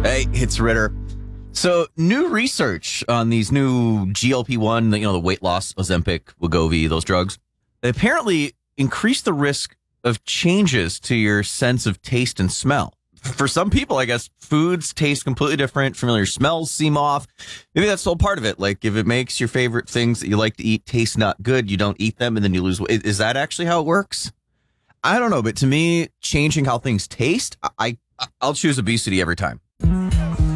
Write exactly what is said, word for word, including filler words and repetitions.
Hey, it's Ritter. So, new research on these new G L P one, you know, the weight loss, Ozempic, Wegovy, those drugs, they apparently increase the risk of changes to your sense of taste and smell. For some people, I guess, foods taste completely different. Familiar smells seem off. Maybe that's all part of it. Like, if it makes your favorite things that you like to eat taste not good, you don't eat them, and then you lose weight. Is that actually how it works? I don't know, but to me, changing how things taste, I, I'll choose obesity every time.